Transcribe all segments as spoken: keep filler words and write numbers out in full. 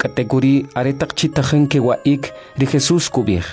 Categorí aretak chitajen que waik ri Jesús kubij.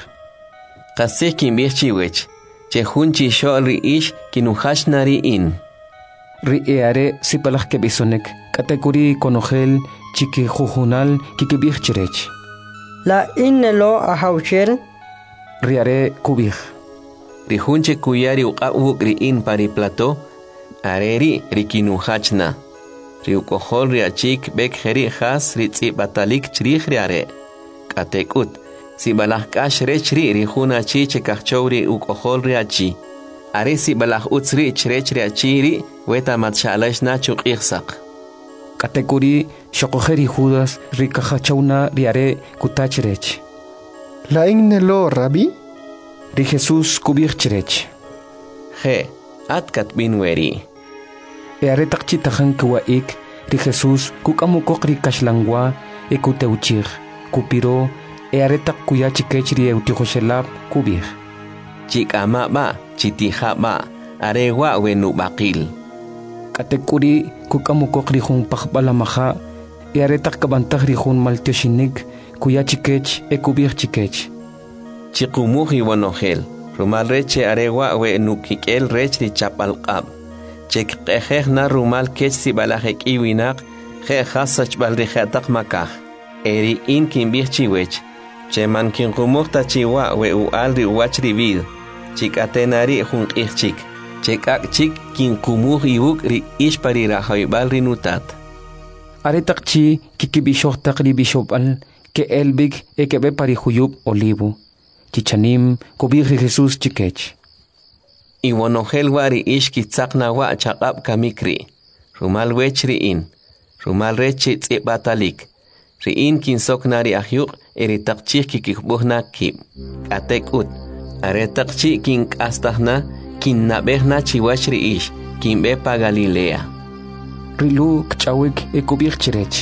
Kasih kimbih chiwech. Chehun chisho ri ish kinuhashnari in. Ri eare sipalaj que bisonek. Categorí conogel chiqui jujunal kikibij chirech. La innelo ahauchel. Riare kubij. Rihunche kuyari uqabuk ri in pari plato. Areri rikinuhachna. Riukohol riachik bek heri has ritzi batalik chrih riare. Katekut. Si balah kash rechri rihuna chi chekachowri ukohol riachi. Are si balah utsri chrech riachiri weta matshalaishna chuk ihsak. Kategorí shokojeri Judas rikajachawna riare kutachrech. La innelo Rabbi. Ri Jesús kubij chrech. He, atkat binweri. Eare takchitajan kuwaik ri Jesús kukamukok ri kashlangwa e kuteuchir kupiro eare tak kuya chikech ri eutijoshelab kubij. Chikama ba, chitija ba, arewa wenu bakil. Katekuri kukamukok ri jun pakbalamaja eare tak kabantaj ri jun maltioshinik kuya chikech e kubij chikech. Chikumuji wanogel, rumal reche arewa wenu kikel rech ri chapalqab. Chek qejej na rumal kech si balajek iwinak, je hasach balrijatak makaj. Eri in kimbih chiwech. Che man kin rumukta chiwa we u alri uachri vid. Chik atenari junk ichik. Chek ak chik kin kumuj iuk ri ishpari rajoibal rinutat. Aretak chi kikibishoktak ri bishopal ke elbig e kebe pari huyub olivo. Chichanim kubij ri Jesús chikech. Iwanogel wari ish kitzakna wa chaqab kamikri. Rumal wechri in. Rumal rechi tzibbatalik. Ri in kin soknari ahyuk eri takchik kikikbuhna kib. Atek ut. Are takchik kin kastahna kin nabehna chiwach ri ish. Kin bepa Galilea. Rilu kchawik e kubij chirech.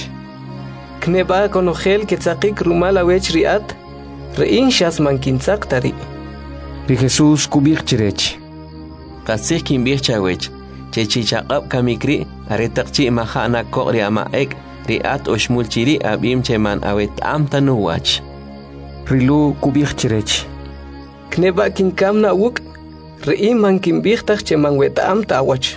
Kneba konogel ketzakik rumal awech riat. Ri in shasman kintzak tari. Ri Jesús kubij chirech. Kasih kimbih chawech. Chechi chaqab kamikri. Are takchik mahana kok ri ama ek. Riat oshmul chiri abim cheman awet am tanuwach. Rilu kubij chirech. Kneba kinkamna wuk. Ri man kimbih tak cheman wet am tawach.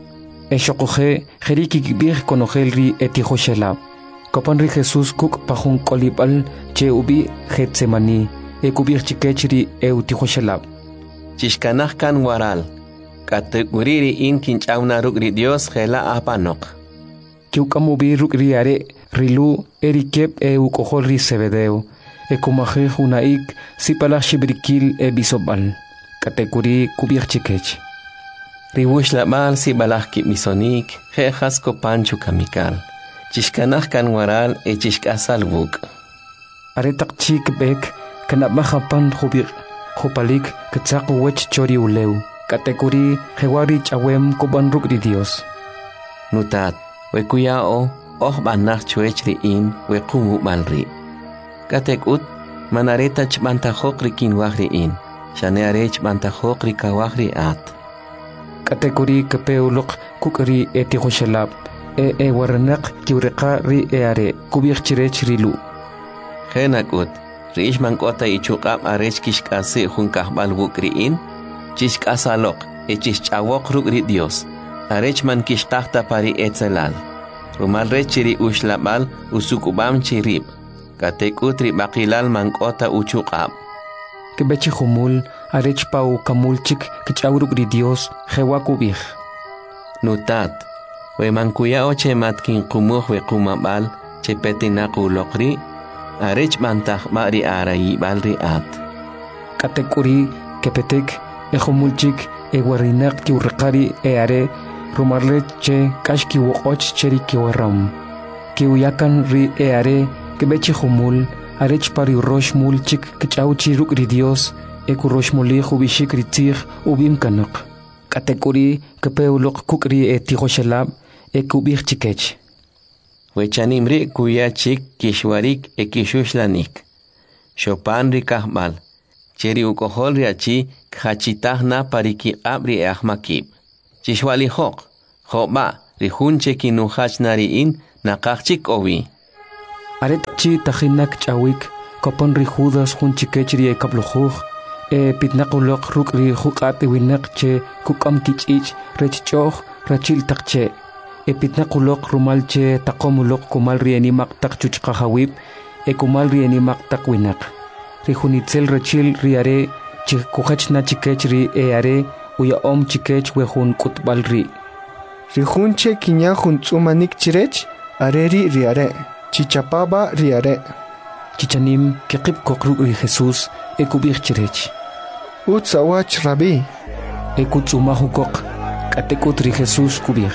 E shokoje jeriki kibij konogel ri etijoshelab. Kopan ri Jesús kuk pajun kolibal che ubi Getsemani. E kubij chikech ri eutijoshelab. Chishkanaj kan waral. Kateguriri in kinchawna ruk ri Dios gela apanok. Kiukamubi ruk riare rilu erikep e ukohol ri Zebedeo. E kumaje junaik sipala shibrikil e bisobal. Kateguri kubij chikech. Ribush labal si balaj misonik, jejas kopanchu kamikal. Chishkanaj kan waral e chishkasal buk. Aretak chik bek kanabmajapan jubir jupalik ketzaku wech chori uleu. Kateguri jewari chawem koban ruk ri Dios. Nutat, we kuyao, oh banach chuech ri in, we kumu balri. Katekut, manareta chbantajok ri kinwaj ri in. Shanearech bantajok ri kawaj ri at. Kateguri kepeulok kukri etijoshelab. E e waranak kiureka ri eare kubij chirech rilu. Genakut, ri ishman kota ichukab arech kishkase junkahbal buk ri in. Chishkasalok, e chishchawok ruk ri Dios. Arech man kishkahta pari etzelal. Rumal rechiri ushlabal usukubam chirib. Katekut ri bakilal man kota uchukab. Kebechi humul arech pau kamulchik kichawruk ri Dios jewa kubij. Nutat. We mankuya oche matkin kumuh we kumabal che petinak ulokri arech bantah mari arayi balri at. Katekuri kepetek e humulchik e warinak ki urqari e are rumarle che kashki woch cheri ki waram. Ki uyakan ri e are kebechi humul arech pari rosh mulchik kichauchi ruk ri Dios e ku rosh muli hubishik ri tzig ubim kanok. Katekuri kepeulok kukri e tijoshelab e kubij chikech. Wechanimri kuya chik kishwarik e kishuslanik. Chopan ri kahbal. Cheri ukohol ri achi khachitahna pariki abri e ahmakib. Chishwali hok. Hoba ri hunche kinuhach nari in nakachik owi. aret chi tajinak chawik kopon ri Judas hun chikechri e kaplujuj e pitnaquloq rukri juqat winak che kukam kichich rechchoh rachil taqche e pitnaquloq rumal che taqomuloq kumal ri animaq taqchuchqa hawib e kumal ri animaq taqwinak ri hunitzel rachil ri are chi kukhachna chikechri e are uya om chikech we hun kutbal ri ri hunche kinya hun tsumanik chirech areri ri are chichapaba ri are chichanim kiqib koqru ri Jesus e kubich chirech utsawach Rabí e kutsumahu koq katekut ri Jesus kubich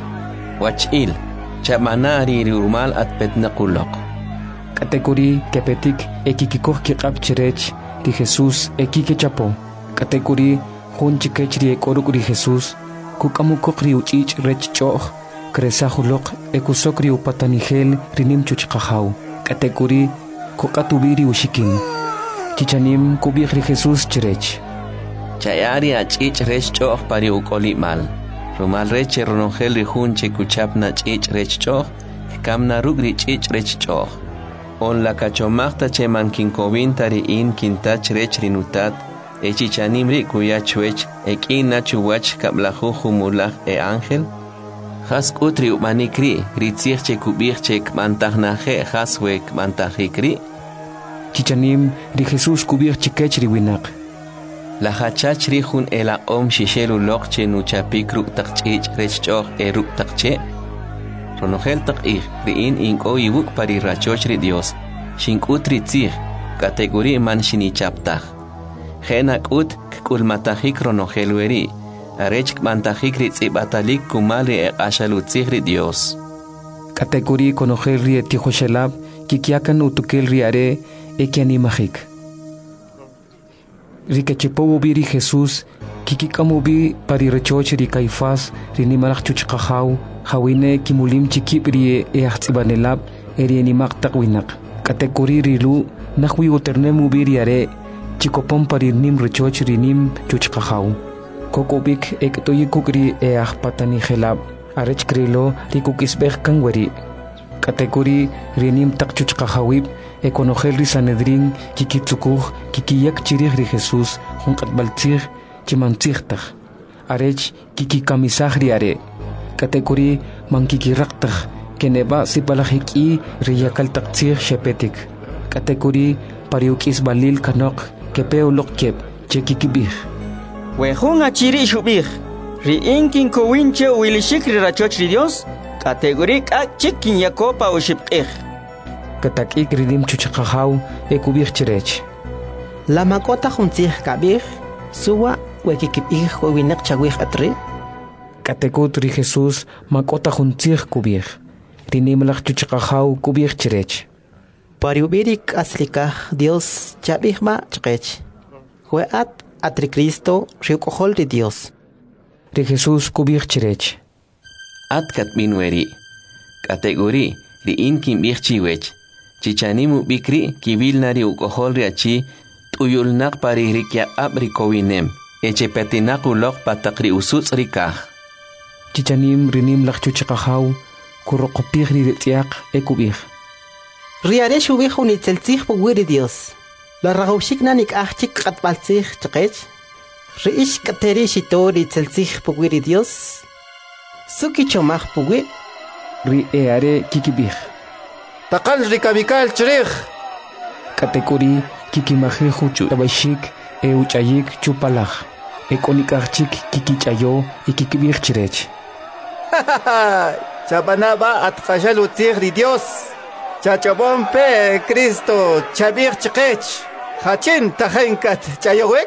wachil chamanari ri urmal at petnaquloq katekuri kepetik e kikikoq kiqab chirech ri Jesus e kikechapo katekuri hun chikechri e koruk ri Jesus kukamukoq ri uchich rechchoh kresahuloq e kusokri upatanigel rinim chuchqahaw katekuri kuqatubiri ushikin chichanim kubich ri Jesus chirech chayari achich rechchoh pari ukoli mal rumal reche ronongel ri hun che kuchapna chich rechchoh kamna rugri chich rechchoh on la kachomachta che mankinkovin tari in kintach rech rinutat e chichanim ri kuyachwech e kina chuwach kablahu humulach e ángel has kutri umanikri ritzich che kubich che kmantagnaje haswe kmantagikri chichanim ri Jesus kubich chikechri winak la hachach ri hun ela om shishelu loq che nuchapikru taqchich rechchoh e ruk taqche ronogel taqih ri in inko yibuk pari rachoch ri Dios shinkutri tzich kategori man shinichaptag Genak ut kulmatahik ronogel weri arech kmantahik ri tsibatalik kumali e ashalutzich ri Dios kategori konogel ri etihoshelab kikiakan utukel ri are e kianimahik ri kechepo biri Jesus kikikamubi pari rechoch ri Caifás ri nimalach chuchqahaw hawine kimulim chikipri e ahtsibanelab eri animaq taqwinak kategori ri lu nahwi uternemu biri are chikopon pari nim rechoch ri nim chuchqahaw kokobik ektoyi kukri e ahpatani gelab arech krilo ri kukisbeh kangweri kategori ri nim taqchuchqahawib e konogel ri Sanedrin kikitsukuj kikiyak chirij ri Jesus junqatbaltzij chimantzijtaj arech kikikamisaj ri are kategori mankikiraqtaj keneba sipalajiki ri yakaltaqtzij shepetik kategori pariukis balil kanok kepeo loqkep chekikibij wejun achiri shubij ri inkin kowinche wilishik ri rachoch ri Dios kategori k'ak chikin yakopa ushibqij katakik ridim chuchqahaw e kubich chirech la makota juntzij kabij suwa wekikibij winak chawij atri katekut ri Jesus makota juntzij kubich rinimlach chuchqahaw kubich chirech pariubirik aslikaj Dios chabijma chqech hueat atri Cristo riukohol ri Dios ri Jesus kubich chirech at katminweri kategori ri inkin bichchiwech chichanimu bikri kibilnari ukohol ri achi tuyulnaq pari rikya abri kowinem echepetinaq uloq pataqri usuts rikaj chichanim rinim lach chuchqahaw kuroqopij ri tiaq e kubich riare shubij unitzeltzij puwiri Dios la ragawshik nanik ahchik qatbaltzij chqech riish kateri shitori tzeltzij puwiri Dios suki chomaj puwi ri e are kikibij taqal rikabikal chirij kategori kikimajij tabashik e uchayik chupalaj e konikajchik kikichayo e kikibij chirech chabanaba atqashalu tzij ri Dios chachobon pe Cristo chabij chqech hachin tajenkat chayowek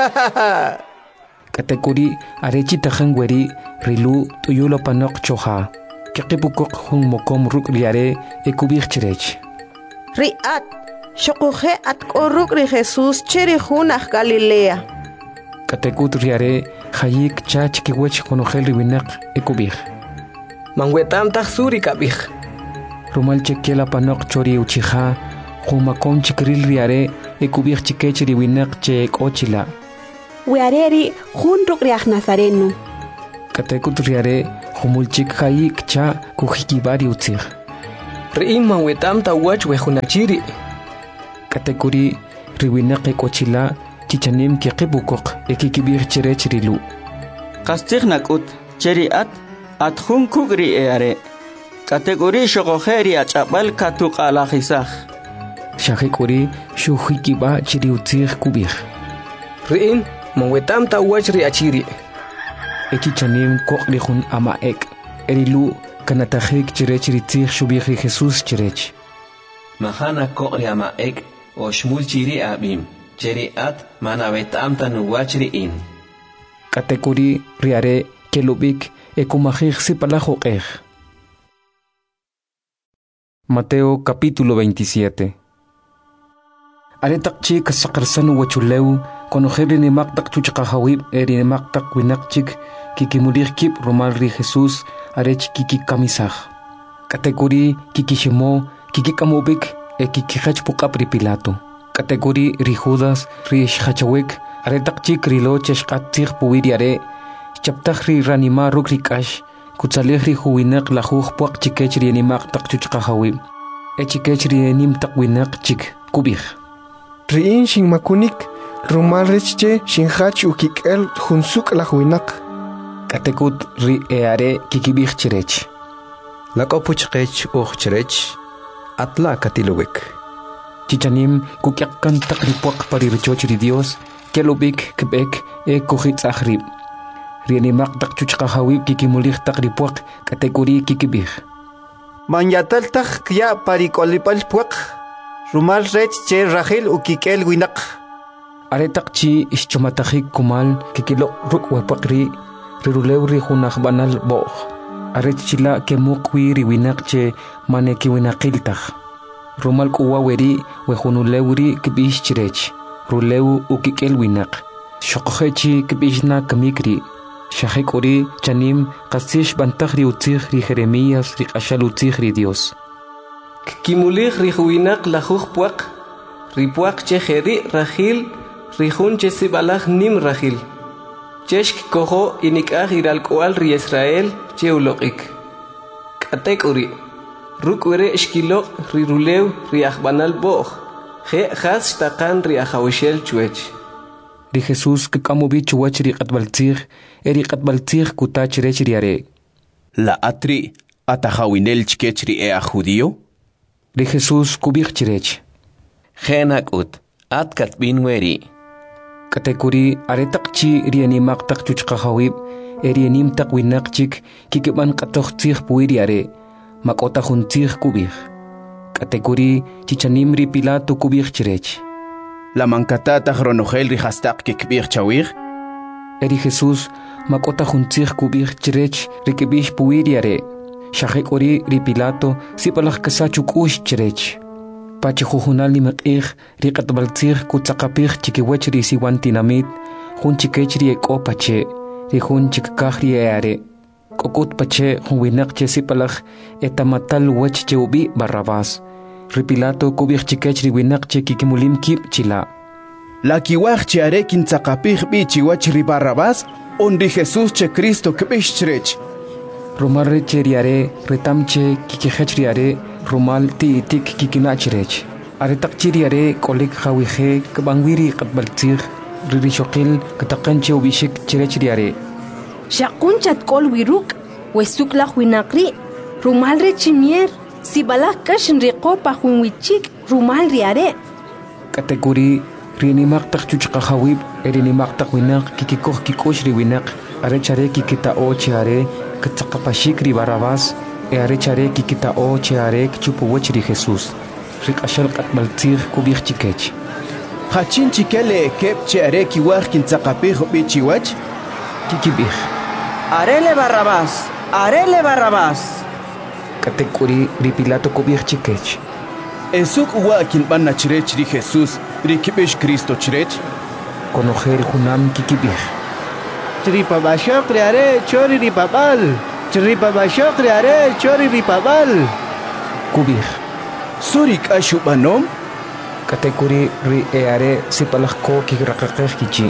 kategori arechi tajangweri rilu tuyulo panok choha kiqipukok hun mokom ruk riare e kubich chirech riat shokuje at koruk ri Jesus chiri hunaj Galilea katekut riare hayik chach kiwech konogel riwinak e kubich manwetam tajsuri kabij rumal chekela panok chori uchija humakom chikril riare e kubich chikech riwinak che ochila weareri junruk riaj Nazareno katekut riare humulchik hayik cha kujikibari utzij Re'in mawetam tawach wejunachiri. Katekuri riwinaqe kochila chichanim kiqibukok ekikibir chirech rilu. Qastig nakut cheri at at hun kugri eare. Kategori shogojeri achapal katuk alajisaj. Shakekuri shuhikiba chiriutzig kubir. Re'in mawetam tawach riachiri. Ekichanim kokrihun ama ek. Erilu kanatajik chirech ritzig shubiri Jesus chirech. Mahana kokri ama ek o shmul chiri abim. Cheri at manawetam tanuwachri in. Katekuri riare kelubik ekumajig sipalajoqej. Mateo capítulo veintisiete. Aretakchi kasaqarsanu wachuleu konojeri ni maktak chuchqahawib eri ni maktak winakchik kikimulir kip romal ri Jesus arech kiki kamisaj. Kategori kikishimo kikikamubik e kikihach puqapri Pilato. Kategori ri Judas ri shachawek aretakchi krilo cheshqatzig puwiri are chaptaj ri ranima rukri kash kutsalej ri huwinak lajuj puaq chikech ri ni maktak chuchqahawib e chikech ri nim takwinak chik kubij. Riin shin makunik rumal rechche shin hach ukikel hunsuk la huinak. Katekut ri eare kikibich chirech. Lakopuch kech uch chirech atla katilubik. Chichanim kukyakan takripuak parirchoch ri Dios kelubik kebek e kuhitz ahrib. Rienimak takchuchkahawib kikimulich takripuak kategori kikibich. Manyatal tak kya parikolipal puak. Rumal rech che Rachel ukikel winak. Aretakchi ischomatajik kumal kikilo ruk wapakri rirulew ri hunaj banal boh. Arechila kemukwi ri winak che maneki winakiltaj. Rumal kuwa weri wehunulewri kibish chirech. Rulew ukikel winak. Shokohechi kibishna kamikri. Shahekuri chanim kasish bantajri utzig ri Jeremías ri kashal utzig ri Dios. Kimulig rihuinak lajuj puak, ripuak che jeri rajil, rijun che sibalaj nim rajil. Cheshk kojo inikaj iralkoal ri Israel che ulokik. Katek uri, rukwere eshkilok ri rulew ri ajbanal boj, je jas takan ri ajawishel chuech. Ri Jesus kikamubi chuach ri katbaltzig, eri katbaltzig kutach rech riare. La atri atajawinel chkech ri ea judío? Ri Jesus kubich chirech. Genak ut, at katbin weri. Katekuri aretakchi rianimak tak chuchqahawib, erianim tak winakchik kikiban katochtzig puiri are, makota juntzig kubich. Katekuri chichanim ri Pilato kubich chirech. La mankatata ronogel ri hastak kikbich chawig? Eri Jesus makota juntzig kubich chirech rikibich puiri are. Shahek ori ri Pilato sipalaj kasachuk ush chirech. Pachi jujunal ni mek'ij ri qatbaltzig kutzaqapij chikiwech ri siwan tinamit, jun chikech ri eko pache, ri jun chikkaj ri eare. Kokut pache jun winak che sipalaj etamatal wech che ubi Barrabás. Ri Pilato kubij chikech ri winak che kikimulim kip chila. La kiwaj che are kintzaqapij bi chiwach ri Barrabás, on ri Jesús che Cristo kbish chirech. Rumal recheriare, retamche kikihechriare, rumal tiitik kikinachirech. Aretak chiriare, kolik hawije, kabangwiri katbaltzig, ririshokil, katakanche ubishik chirechriare. Shakunchat kol wiruk, wesukla huinakri, rumal rechimier, sibalak kashin riqopa hunwichik, rumal riare. Kategori, rienimak tak chuchqahawib, erinimak tak winak, kikikoh kikosh riwinak, arechare kikita o chiare, Katzakapashik ri Barrabás, e arechare kikita o cheare chupuwech ri Jesus. Rik ashal katbaltzig kubich chikech. Hachin chikele kep cheare kiwaj kintzaqapij bi chiwach? Kikibich. Arele Barrabás, arele Barrabás. Katekuri ri Pilato kubich chikech. Esuk uwa kinban nachirech ri Jesus, ri kibish Cristo chirech? Konojel junam kikibich. Tripa bashok riare chori ripabal. Tripa bashok riare chori ripabal. Kubich. Surik ashubanom? Katekuri ri eare sipalajko kikrakakej kichi.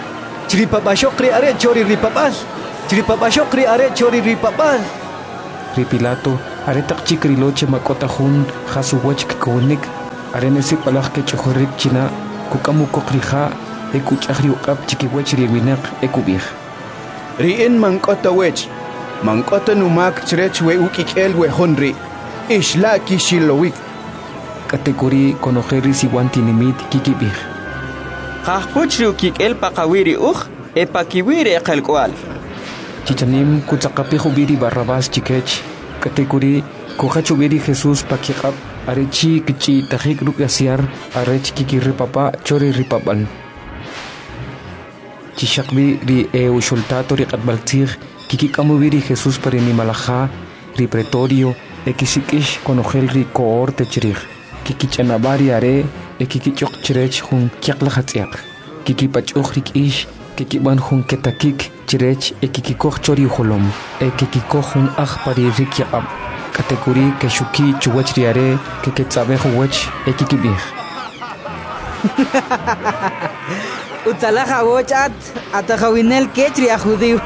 Tripa bashok riare chori ripabal. Tripa bashok riare chori ripabal. Ri Pilato aretak chikriloche makota hun hasu wach kikonik arenesi palak ke chohorik china kukamu kokrija ekuchahri uqab chikiwech riwinak ekubih riin mankota wech mankota numak chrech we ukikel we honri ishla kishilowik kategori konojeri siwantinimit kikibih qahpuchri ukikel paqawiri uj epakiwiri eqalqwal chichanim kutsaqapijo biri Barrabás chikech kategori kojacho biri Jesús pakiqab arechi kichi tajik rukasiar arech kikiri papa chori ripapal chishakbi ri eu shultato ri qatbaltig kikikamu biri Jesús para ni malaja ri pretorio ekisikish konojel ri koor techrig kikichanabari are ekikichok chirech hun kyaqlahatsiaq kikipachoj rikish kikiban hun ketakik chirech ekikikoh chori holom ekikikoh hun aj pari rikyaqab kategori keshuki chuwach riare kiketsabejo wach ekikibih utalaja wochat atajawinel kechri a judío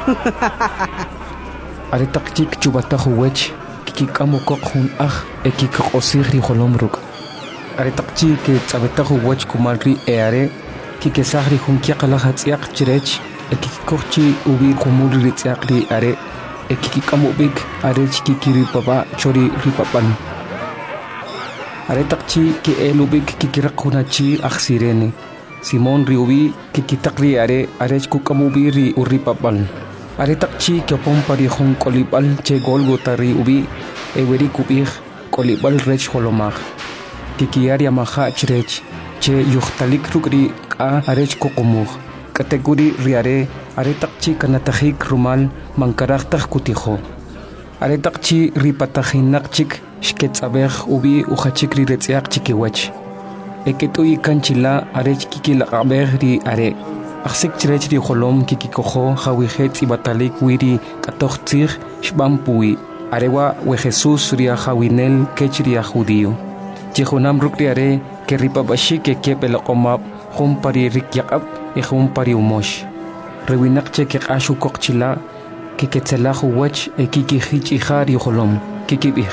aretakchik chubatajo wach kikikamu kok hun aj ekikosir ri holom ruk aretakchi ke tsabetajo wach kumalri eare kikesahri hun kyaqalaha tsiaq chirech ekikikohchi ubi kumuri ri tsiaq ri are ekikikamubik are chikikiri papa chori ripapan are takchi ki elubik kikirakunachi aksirene Simon riubi kikitakri are are kukamubi ri uripapan are takchi kyopon pari hun kolibal che Golgota ri ubi eweri kubih kolibal rech holomag kikiyari amaha chirech che yuhtalik rukri ka arech kokomug kategori riare are takchi kanatajik rumal mankaraktaj kutijo are takchi ripatahinakchik shketsabej ubi uhachik ri retziaq chikiwach eketui kanchila arech kikilaqabej ri are aksik chirech ri holom kikikojo jawijet ibatalik wiri katochtzig shbampui arewa we Jesús ria jawinel kechria judío chihunam rukriare que ripabashi que kepelaqomab hum pari rikyaqab y hum pari umosh rewinaqche que qashu koqchila que ketsalahu wach e kikihich ihari holom kikibih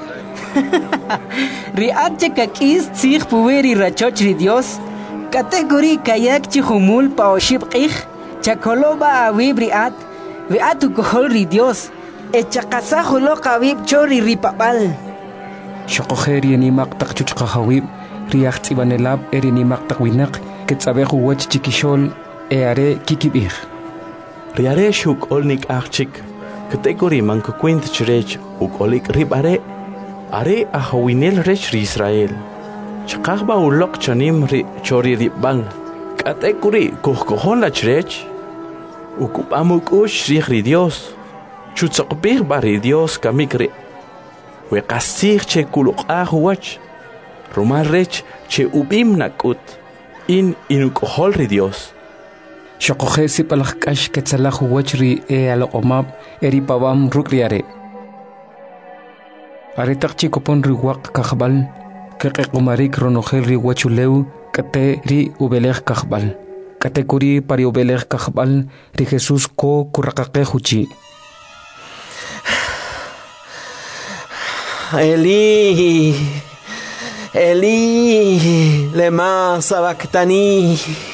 riatche kakis tsig puweri rachoch ri Dios kategori kayak chihumul paoshib qih chakoloba awib riat viatu kohol ri Dios echaqasahulo qawib chori ripapal Shokojeri ni maqtaq chuchqahawib riaq tsibanelab eri ni maqtaq winaq ketsabeju wach chikishol e are kikibih riare shuk olnik achik kategori manko kwent chirech uk olik ribare are ahawinel rech ri Israel chaqaba ulok chanim ri chori ribal kategori kohkohon la chirech ukupamuk ush ri Dios chutsaqbih bari Dios kamikre we qasir che kuluqah wach rumal rech che ubim nakut in inukohol ri Dios shokojesi palakash ketsalahu wach ri e alomab eri pabam rukriare aretak chikopon ri waq kahbal keqequmarik ronojel ri wachuleu kate ri ubelej kahbal kategori pari ubelej kahbal ri Jesús ko kuraqaqe huchi Eli, Eli, lema sabactani.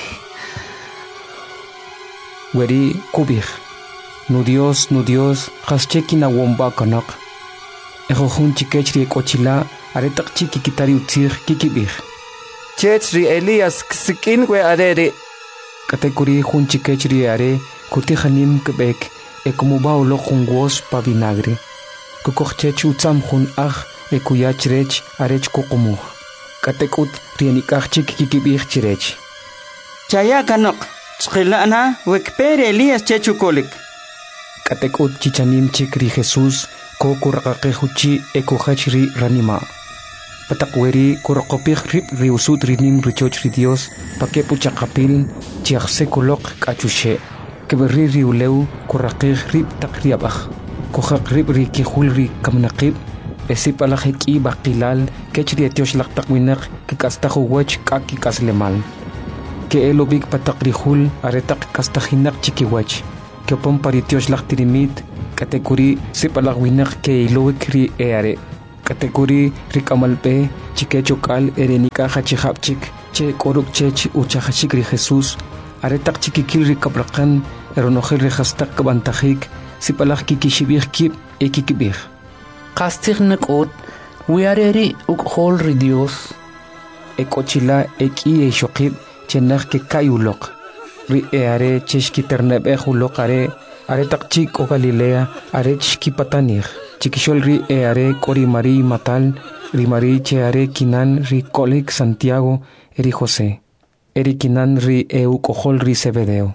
Weri kubih, nu Dios, nu Dios, hascheki na womba kanak. Ejo hun chikechri kochila, aretak chiki kitari utzir kikibih. Chechri Elias ksikin we arere. Kategori hun chikechri are, kutihanim kebek, e como ba ulo jungos pa vinagre. Kukochech utsam hun aj e kuyachrech arech kokomuj katekut rienikachchik kikibih chirech chaya kanok chqilana wekpere Elías chechukolik katekut chichanim chikri Jesús ko kurqaqehuchi e kujachri ranima patakweri kurqopih rip riusut rinim richoch ri Dios pakepu chaqapil chiaqse kolok kachushe keberri riuleu kuraqih rip takriabaj Kohak rib ri kihul ri kamnaqib esipalajik i baqilal kechri etiosh laqtaqwinak kikastahu wach kaki kaslemal ke elobik patakrijul aretak kastahinak chikiwach que opon paritiosh lachtirimit katekuri sipalagwinak ke ilowik ri eare katekuri rikamalpe chikechokal erenika hachihapchik che koruk chech uchahachik ri Jesús aretak chikikil ri kabrakan eronojel ri hastak kabantajik sipalag kikishibih kip ekikibih qastig nakot wiareri ukhol ri Dios ekochila eki eshokib chenag ke kayulok ri eare cheshki ternebe hulokare aretak chik o Galilea are chiki patanir chikishol ri eare kori Mari matal ri Mari che are kinan ri kolik Santiago eri José eri kinan ri eu kohol ri Zebedeo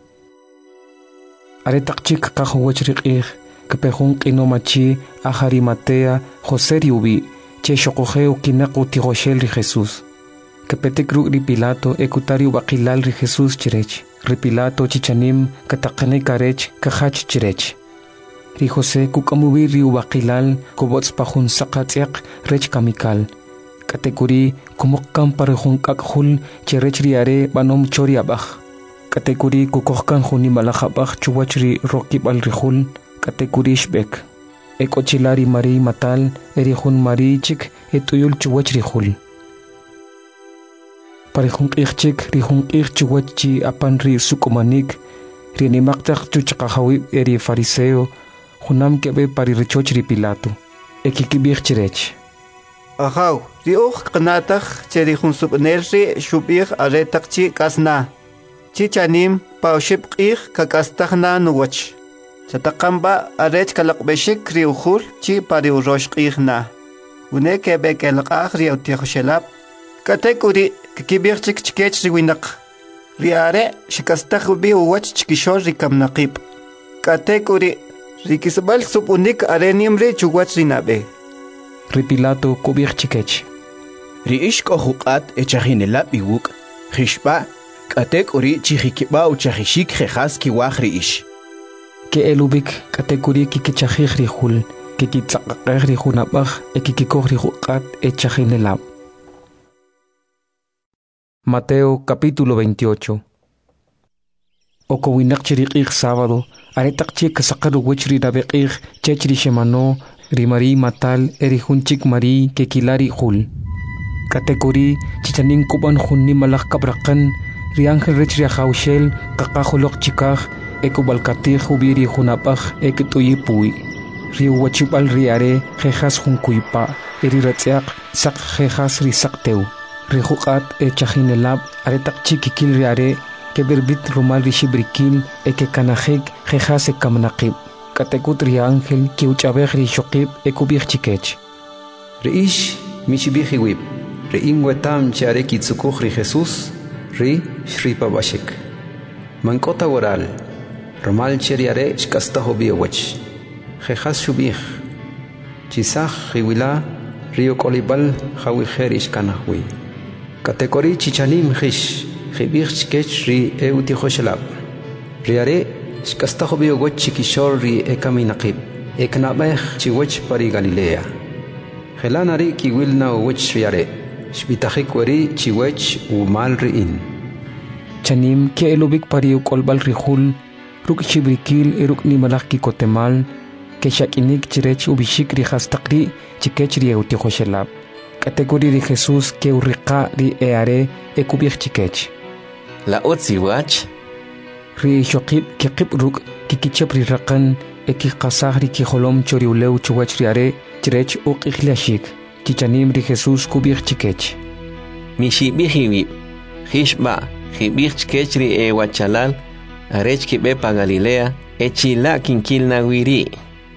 aretak chik kahowech ri qih kepehun qinomachi ahari Matea José ri ubi che shokoje ukinaku tigoshel ri Jesús kepetek ru ri Pilato ekutari bakilal ri Jesús chirech ri Pilato chichanim katakane karech kahach chirech ri José kukamubi ri bakilal kobots pahun saqatiak rech kamikal katekuri kumokkan parehun kakhul chirech ri are banom chori abach katekuri kukohkan huni malakhabach chuwach ri rokibal ri hul katekuri shbek ekochilari Mari matal eri hun Mari chik etuyul chuwach ri hul parehun qihchik ri hun qih chuwach chi apan ri sukumanik ri nimaktak chuchqahawi eri fariseo hunam kebe pari richoch ri Pilato ekikibih chirech ahaw ri uj qnatakh che ri hun subnel ri shubih aretak chi kasna chi chanim paushib qih kakastahna nuwach chataqamba arech kalaqbeshik ri ukhul chi pari urosh qihna une kebe kelqah ri utihshelab katekuri kibir chik chikech ri winaq ri are shikastah bi uwach chikishor ri kamnaqib katekuri ri kisbal subunik arenim ri chuwach ri nabe ri Pilato kubir chikech ri ishko huqat echahinelab iwuk khishba katekuri chihikiba uchahishik khas kiwah ri ish ke elubik katekuri kikichahih ri hul kikitsaqaqeh ri hunabaj ekikikoh ri huqat echahinelab. Mateo capítulo veintiocho. Okowinak chiriqih sábado, aretak chik saqaru wichri nabeqih chechri shemano, ri Mari matal eri hunchik Mari kekilari hul. Katekuri chichanin kuban hunni malak kabrakan, ri ángel rechri ahaushel kakahulok chikah ekobalkatih hubiri hunapaj ekituyipui. Ri wachibal ri are jejas hunkuipa, eri ratziak sak jejas ri sakteu. Rihuqat e chahinelab aretak chikikil riare ke berbit rumal rishibrikil e ke kanajek jejas e kamnaqib katekut ri ángel ki uchabej ri shoqib e kubij chikech Riish mishibiji wib ri ingwetam chare kitsukuj ri Jesús ri shripa bashik mankota waral rumal cheriare shkastaho biowach jejas shubij chisaj riwila rio kolibal jawijer ishkanahwi katekori chichanim khish khibich sketch ri euti khoshlab riare shkastaho biogoch chikishor ri ekaminaqib eknabeh chiwech pari Galilea helanari kiwilna wech riare shbitahik wari chiwech umal riin chanim ke elubik pari kolbal rihul ruk chibrikil eruk ni malaki kotemal ke shakinik chirech ubishik ri hastaqri chikech ri euti khoshlab kategori ri Jesús ke urriqa ri eare e kubih chikech la otzi wach ri shoqib ke qibruk kikichep ri raqan e ki qasah ri ki holom chori uleu chuwach ri are chirech u qikhlashik chichanim ri Jesús kubih chikech mishi bihiwi khishba khibih chikech ri e wachalal arech ki bepa Galilea e chila kinkilna wiri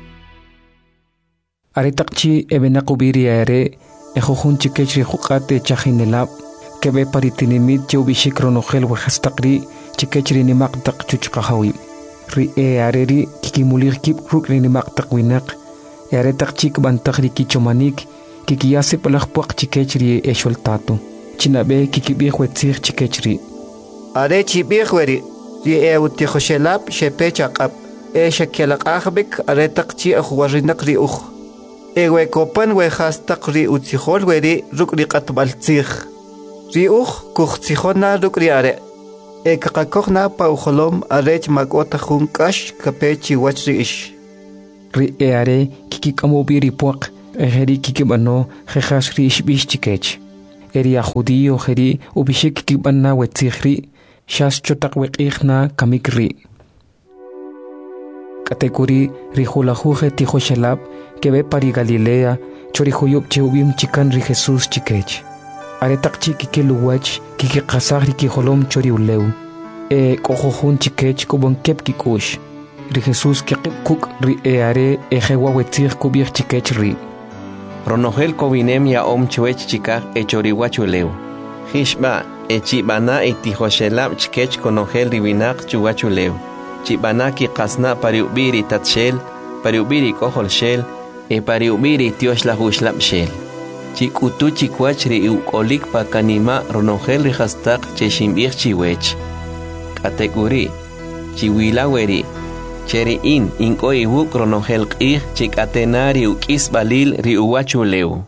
are takchi e benaqubiri are Ejojun chikechri jukate chahinelab kebe paritinimit chubishik ronogel wahastaqri chikechri nimaqtaq chuchqahawi ri e areri kikimulir kip rukri nimaqtaq winaq e aretaq chik bantaqri kichomanik kikiyase palaqpuaq chikechri e sholtato chinabe kikibih wetzig chikechri are chibih weri ri e utihoshelab shepechaqab e shakelaqahbik aretaq chi akhwarinaq ri ukh ewe kopan we hastaq ri utsihol weri ruk ri qatbal tsikh ri ukh kukhtsikhona ruk ri are e kakakokna pa ujolom arech makota jun kash kape chiwach riish. Ri eare kikikamobi ripuak ejeri kikibano jejas riish bish chikech. Eri a judío jeri ubishik kikibana wetzihri shas chotak wekihna kamikri. Katekuri rijulajuje tijo shelab que ve pari Galilea chorijuyub cheubim chikan ri Jesús chikech. Aretakchi kike luwach kike kasahri ki holom chori uleu. E kohojun chikech kubon kep kikush. Ri Jesús kikip kuk ri eare ejewa wetzih kubir chikech ri. Ronogel kobinem ya om chuech chikak e choriwach uleu. Hishba e chibana e tijoshelab chikech konogel ribinak chuwach uleu. Chibana ki kasna pariubiri tatshel, pariubiri kohol shel, e pariubiri tiosh la hushlab shel. Chikutu chikwach ri ukolik pa kanima ronogel ri hastak cheshimbir chiwech. Kategori, chiwilaweri, cheri in inko iwuk ronogel qih chikatena ri ukis balil ri uwachu leu.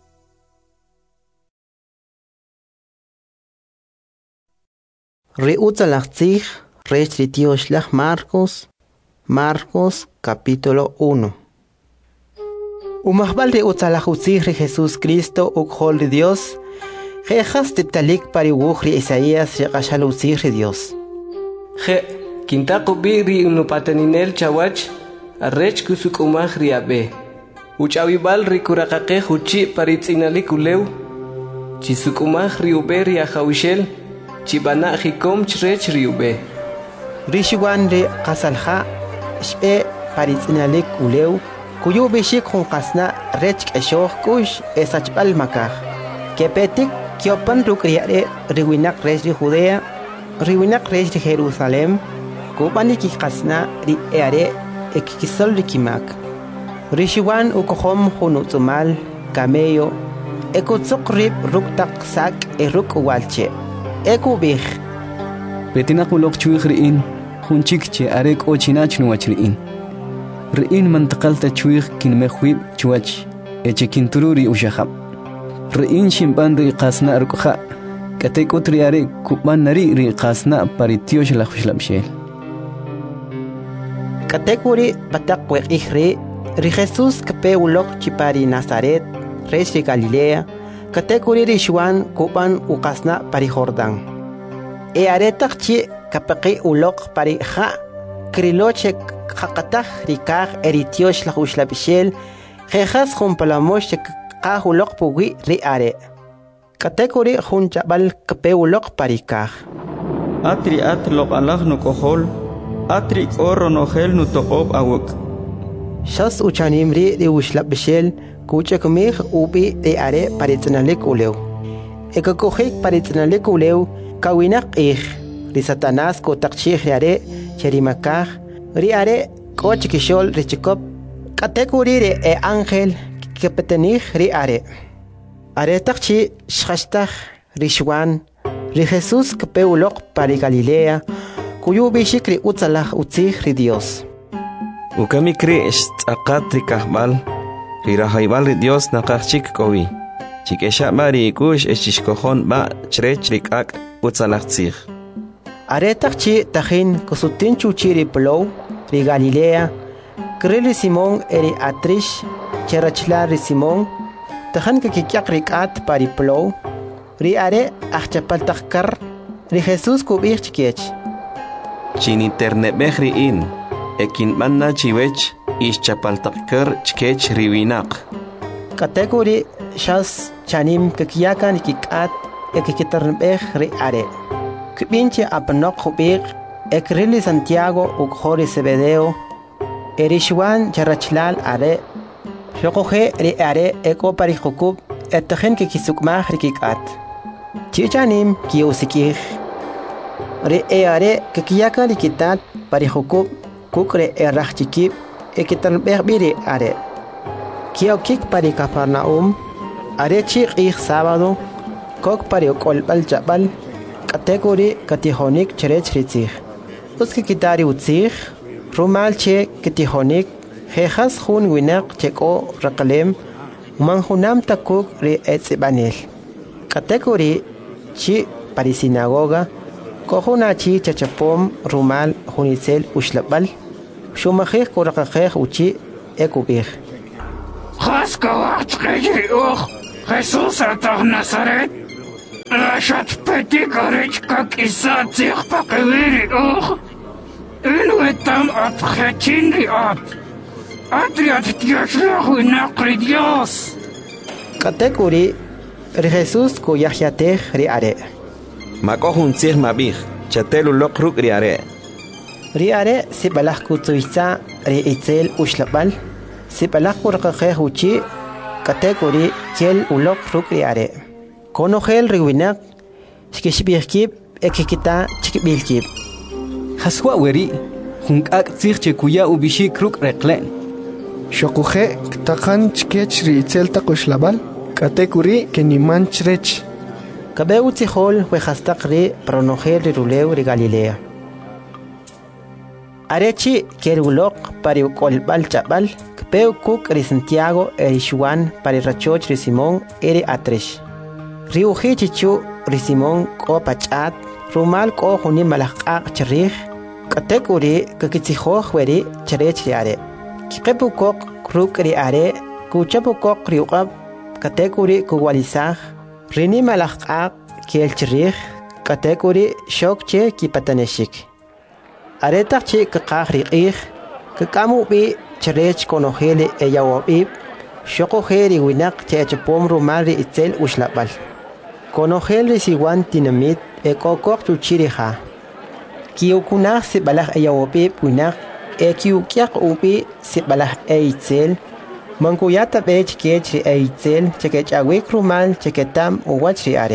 Ri utzalachtzich, rech ri tioshlach Marcos, Marcos capítulo uno. Umahbal ri utzalachutzich ri Jesús Cristo ukhol ri Dios, jejas tiptalik pariwuch ri Isaías ri qashalutzich ri Dios. Je, kintaku bi ri unupateninel chawach, arrech kusukumach ri abe. Uchawibal ri kurakake huchi paritzinalik uleu, chisukumach ri ube ri ajawishel, chibana jikom chrech ri ube. Rishuan ri qasalha, shbe paritzinalik uleu, kuyu bishik hun qasna rech k'eshoh kush esachbal makaj. Kepetik kiopan rukriare riwinak rech ri Judea, riwinak rech ri Jerusalem, kubani kikasna ri eare ekikisol ri kimak. Rishuan ukohom hunutzumal, camello, ekutzuk rib ruktak sak e ruk walche. Ekubih. Betina kulok chuig riin, hunchik che arek ochinach nuwach riin. Riin mantakalta chuig kinmehwib chuwach, eche kintururi ushahab. Riin shimpan ri qasna rukha, katek utri arek kuban nari ri qasna paritiosh la khushlabshel. Katekuri batak wekihri, ri Jesús kape ulok chipari Nazaret, res ri Galilea, katekuri ri Shuan kuban ukasna pari Jordan. E aretak chi kapaki ulok pari ha, kriloche kakatah rikah eritiosh la hushlabishel, jejas humpalamosh kah ulok pugi ri are. Katekuri hun chabal kape ulok pari kah. Atri at lok alah nukohol, atri oro nogel nutokob awuk. Shas uchanimri ri hushlabishel, kuche kumih ubi ri are paritznalik uleu. Eka kohik paritznalik uleu, kawinak ih, ri Satanás ko takchih ri are, cherimakah, ri are koch kishol ri chikop, katekuri ri e angel kepetenih ri are. Are takchi shkashtah ri Shuan, ri Jesús kepe ulok pari Galilea, kuyu bishik ri utzalach utzih ri Dios. Ukamikri ishtaqat ri kahbal, ri rahaybal ri Dios nakachik kowi. Chikesha mari kush eshishkohon ba chrech rikak utzalachtzich. Aretak chi tajin kusutin chuchi ri Plow, ri Galilea, krili Simón eri atrish, cherachla ri Simón, tajan kikikyak rikat pari Plow, ri are achapaltakkar, ri Jesús kubich chikech. Chiniternebeh ri in, ekin manna chiwech ischapaltakkar chkech riwinak. Kategori shas chanim kikiyakan kikat ekikitarnbeh ri are. Kibinche apanok hubik ekrili Santiago ukhori Zebedeo erishwan charachlal are shokohe ri are eko pari hukub etajen kikisukmah rikikat chichanim kiusikih ri e are kikiyakan rikitat pari hukub kukre erachikib ekitarnbeh biri are kiokik pari Capernaum are chik ich sábado kok pari ukolbal jabal kategori katihonik cherech ritzich. Uski kitari utzich, rumal che katihonik, jejas hun winak cheko rakalem, manhunam takuk ri etzibanil. Kategori chi pari sinagoga, Cojonachi chachapom rumal Junicel Ushlabal. Shumajej Korakajej Uchi Ekubir. Haskawat Kejriuch, Jesús atah Nazaret. Rashat Petit Garich Kak Isatich Pakaviri Uch. Inuetam at Hechinri at. Adriat Tiashrahu Nakri Dios. Katekuri Jesús Kuyahjatej Riare. Makohun Sir Mabich, Chatelu Lokruk Riare. Riare Sibalach Kutuisa Ri Itzel Ushlabal. Sibalach Kurkajej Uchi Katekuri Kiel Ulok Ruk Riare. Konogel Riwinak Skishbirkib Ekikita Chikbilkib. Haswa Weri Hunkak Sirche Kuya Ubishi Kruk Reklen. Shokuje Takan Chkech Ri Itzel Takushlabal. Katekuri Keniman Chrech. Kabeu Tihol Wehastakri Pronogel Riruleu Ri Galilea. Arechi Kerulok Pari Kolbal Chabal. Kpeu Kuk Ri Santiago Eri Xuan Pari Rachoch Ri Simón Eri Atresh. Riuji Chichu Ri Simón Ko Pachat. Rumal Ko Juni Malakak Cherich. Katekuri Kakitihoj Weri Cherech Riare. Kipepu Kok Kruk Ri Are. Kuchapu Kok Riuqab. Katekuri Kuwalizaj. Rini Malakak Kiel Cherich. Katekuri Shokche Kipataneshik. Aretach Kakari Ich. Kakamu Bi Cherech Konogele Eyawabib. Shokojeri Winak Chechapom Rumari Itzel Ushlabal. Konogel Siwan Dinamit Ekokok Tuchiriha. Kiukunach Sibalach Eyawabib Winak Ekiukiak Ubi Sibalach Eitzel. Mankuyata Bech Ketri Eitzel Chekech Awik Rumal Cheketam Uwachri Are.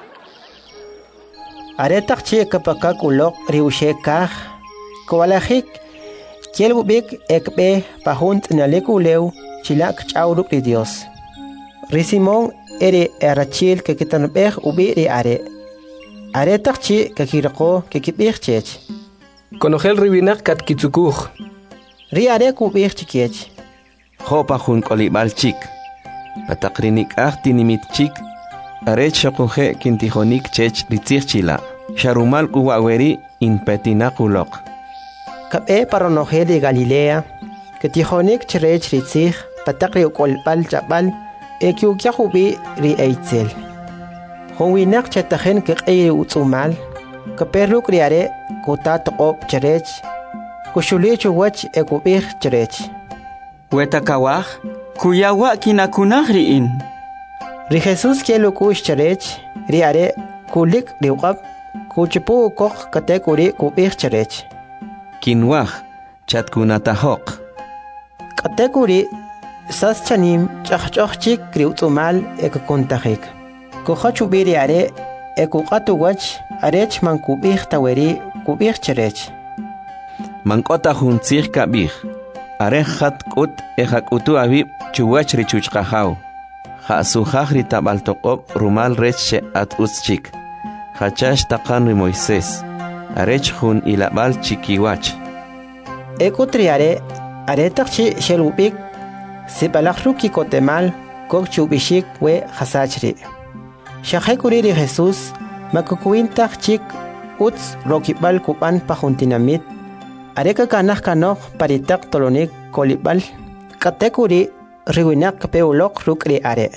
Aretach Chekapakak Ulok Riushekach. Koalajik Kielbubik Ekbe Pahunt Nalekuleu Chilak Chauruk de Dios. Risimón ere Erachil Kekitanbech Ubi Are. Aretach Kakirako Kekibich Chech. Konogel Ribinak Kat Kitsukuch. Riare Kubich Chikech. Hopa Hun Kolibal Chik. Patakrinik Artinimit Chik. Arech Shokuje Kintihonik Chech Ritzirchila. Sharumal Kuwaweri in Petinakulok. Kabe Paronogel de Galilea. Ketihonik Cherech Ritzich. Patakri Kolbal Jabal. Ekiukiahubi Ri Eitzel. Honwinak Chetajen Kei Utsumal. Kaperuk Riare Kotat Op Cherech. Kushulichu Wach Ekubich Cherech. Wetakawaj Kuyawa Kinakunahri in. Ri Jesús Kielukush Cherech. Riare Kulik Riwab. Kuchipu Kok Katekuri Kubich Cherech. Kinwaj Chatkunatahok. Katekuri Sas Chanim Chachchik Kriutumal Ekokontajik. Kohachubiri Are Ekukatu Wach Arech Mankubich Taweri Kubich Cherech. Mankota Hunsir Kabich. Arehat Kut Ehakutu Abib Chuwach Richuchkahau. Hasujahri Tabaltokop Rumal Reche at Uschik. Hachash Takanri Moises. Arech Hun Ilabal Chikiwach. Ekotriare Aretach Shelubik. Sibalachruki Kotemal Kok Chubishik we Hasachri. Shahekuri Jesús Makukuintach Chik Utz Rokibal Kupan Pahuntinamit. Areka Kanach Kanok Paritak Tolonik Kolibal. Katekuri Riwinak Peulok Rukri Are.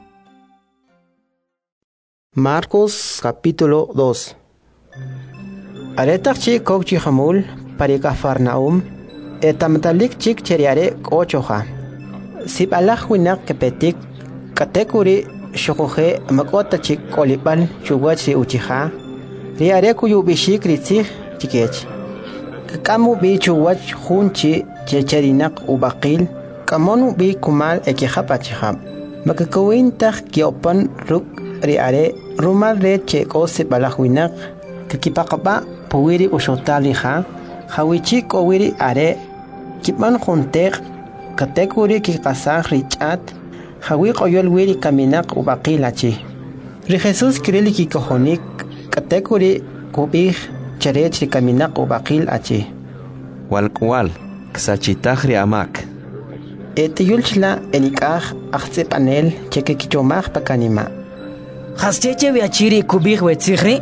Marcos capítulo dos. Aretach Chik Kok Chihamul Parika Farnaum. Etamtalik Chik Cheriare Kochoha. Sibalach Winak Kepetik. Katekuri Shokohe Makota Chik Kolibal Chuwachi Uchiha. Riare Kuyubishik Ritzich Chikech. Kamu bi Chuwach Hunchi Checherinak Ubakil. Kamonu bi Kumal Ekihapachiham. Makakawintach Kiopan Ruk Riare Rumal Reche Kose Balachwinak. Kakipakaba Puwiri Ushotaliha. Hawichik Owiri Are. Kipan Huntek. Katekuri Kikasach Richat. Hawi Koyol Wiri Kaminak Ubakilachi. Ri Jesús Kirili Kikohonik. Katekuri Kubich Cherech Kaminak Ubakil Achi. Walkwal Ksachitahri Amak. Etiyulchla Enikaj Achse Panel Chekekichomach Pakanima. Hascheche Viachiri Kubich Wetzihri.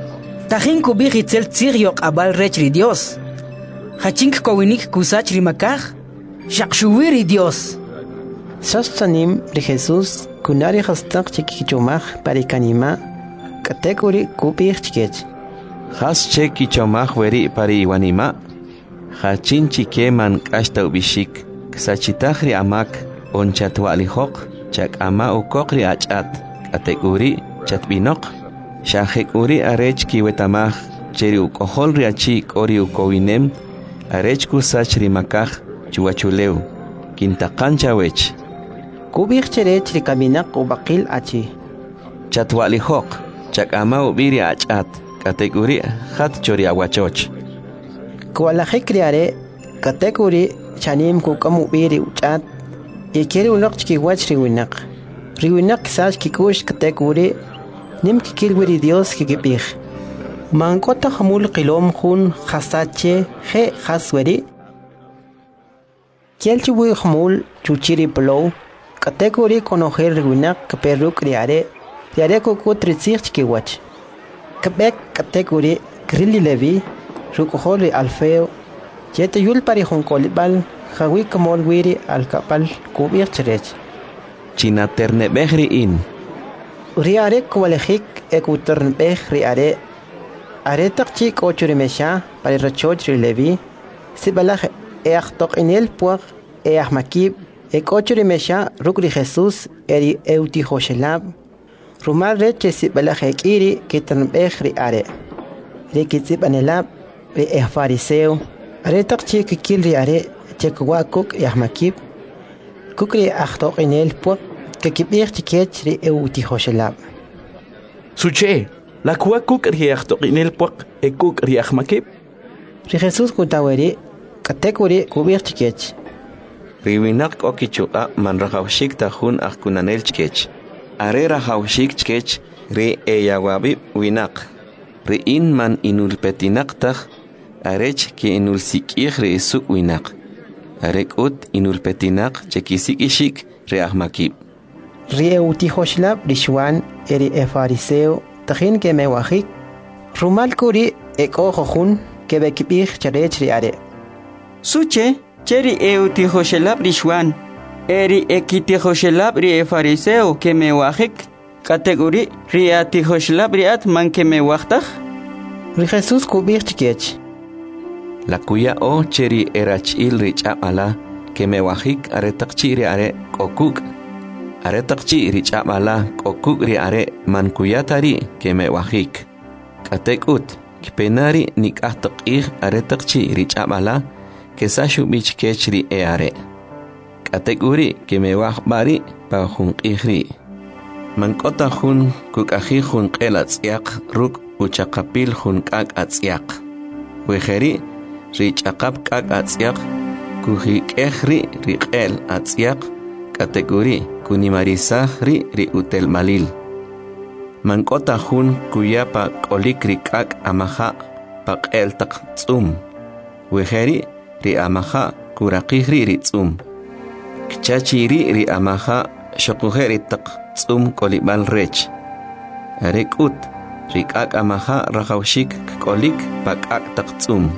Tajin kubih itzel tzir yok abal rech ri Dios. Hachink kowinik kusach ri makaj. Shakshuwiri Dios. Sastanim ri Jesús kunari hastak chikichomaj parikanima. Katekuri kubih chikech. Has chekichomaj weri pari iwanima. Hachin chikeman kashta ubishik. Ksachitahri amak onchatwalihok. Chak ama ukokri achat. Katekuri chatbinok. Shahekuri arech kiwetamaj. Cheri ukohol riachi kori ukowinem. Arech kusach rimakaj. Chuachuleu. Quintacancha wech. Kubich cherech rikaminak ubakil achi. Chatwalihok. Chak ama ubiri achat. Katekuri hat chori aguachoch. Kualajik riare. Katekuri chanim kukamu ubiri uchat. Yekeri ulok chikiwach riwinak. Riwinak sach kikush katekuri. Nim kikilwiri Dios kikipich. Mankota hamul kilom hun hasache he hasweri. Kiel chubu hamul chuchiri plow. Katekuri konoher riwinak kaperuk riare. Riare kuku tritzich chikiwach. Kabek katekuri grilli levi. Rukohori alfeo. Jete yul pari honkolibal. Hawi kamol wiri al kapal kubir cherech. Chinaterne behri in. Riare kualejik ekutern beh riare. Aretak chik ochuri mesha pari rachoch rilevi. Sibalaj eachtok inel puag eachmakib. Ek ochuri mesha rukri Jesús eri euti hoshelab. Rumal reche sibalaj ekiri kitern beh riare. Rikitsib anelab re eh fariseo. Aretak chik kil riare. Chekwa kuk yahmakib kukri achtok inel puak kekibir tikech ri euti hoshelab Suche la kwa kuk ri achtok inel puak e kuk ri yahmakib ri Jesus kutaweri katekuri kubir tikech Riwinak okichuka man rahawshik tahun akunanel chkech are rahawshik chkech ri eyawabi winak ri in man inulpetinak tah arech ki inulsikih ri isuk winak Arekut inulpetinak chekisik ishik reahmakib. Rieuti hoshlab rishwan eri e fariseo tajin ke mewahik. Rumal kuri eko hojun ke bekibih charech riare. Suche cheri euti hoshlab rishwan eri ekiti hoshlab ri e fariseo ke mewahik. Kategori riati hoshlab riat man ke mewahtaj. Ri Jesus kubih chikech. La kuya o cheri erachil rich amala que me wajik aretak chiri are kokuk aretak chi rich amala kokuk ri are man kuyatari que me wajik katekut kpenari nikahtak ig aretak chi rich amala que sashu bich kechri e are katekuri que me waj bari pa jun igri man kota jun kukaji jun qelatsiak ruk uchakapil jun kak atsiak wejeri Rich akap kak atsiak, kuhi kehri riqel atsiak, kategori kunimarisah ri ri utel malil. Mankota hun kuyapa kolik ri kak amaha pak el tak tsum. Weheri ri amaha kurakihri ri tsum. Kchachiri ri amaha shokuheri tak tsum kolibal rech. Arekut ri kak amaha rahawshik kolik pak ak tak tsum.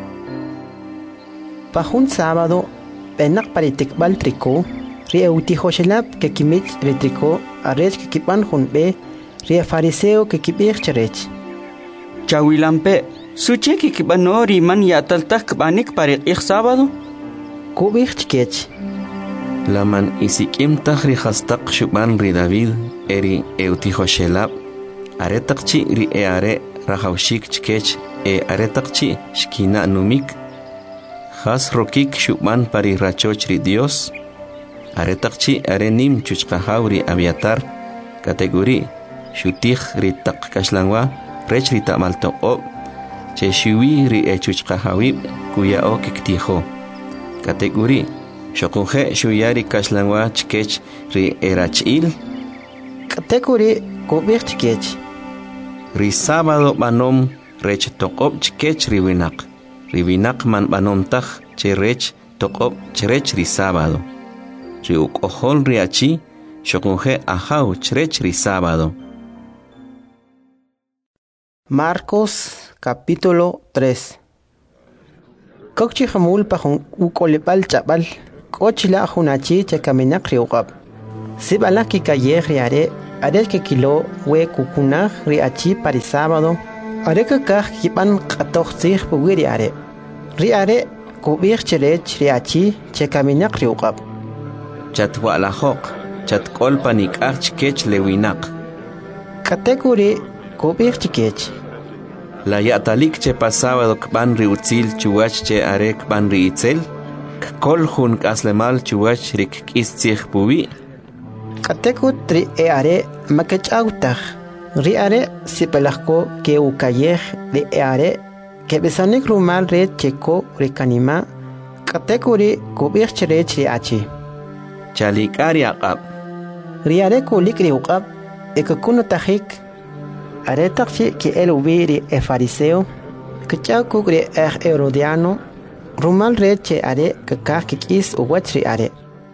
Pajun sábado, penak paritikbal triko, ri euti hoshelab que kimich ri triko, arech que kipan junbe, ri fariseo que kibir cherech. Chawilampe, suche que kibano riman yataltak banik parik ik sábado? Kubir chikech. Laman isikim tahri hastak shuban ri David, eri euti hoshelab, aretakchi ri e are rahawshik chikech, e aretakchi shkina numik, Has rokik shubman pari rachoch ri Dios. Aretakchi arenim chuchkahauri aviatar. Kategori shutih ri tak kashlangwa. Rech ri tamalto o. Che shui ri e chuchkahawib kuya o kiktiho. Kategori shokunje shuyari kashlangwa chkech ri erachil. Kategori kubir chkech. Ri sábado banom rech tokop chkech ri winak. Rivinak man banom taj che rech tokop cherech ri sábado. Ri ukohol riachi shokunje ahau cherech ri sábado. Marcos capítulo tres. Kokchi hamul pahun ukolipal chabal, kochila hunachi chekaminak riugab. Sibalaki kaye riare, are que kilo we kukunah riachi para sábado, are que kah kipan katoxich buiriare. Riare kubir cherech riachi chekaminak riugab. Chatwa la hok, chatkol panik arch kech lewinak. Katekuri kubir chikech. La yatalik che pasaba kban riutzil chuach che arek ban riitzel, kol hun kaslemal chuach rik kistzich pubi. Katekut tri e are makech autach. Ri are sipelachko ke ukayej de e are ke besanik rumal red cheko rikanima. Katekuri kubir cherech riachi. Chalik ariaqab. Ri are kulik riuqab ekakunu tajik. Aretakchi que el ubiri e fariseo, que chakugre er herodiano, rumal reche are que kakikis uwachri are.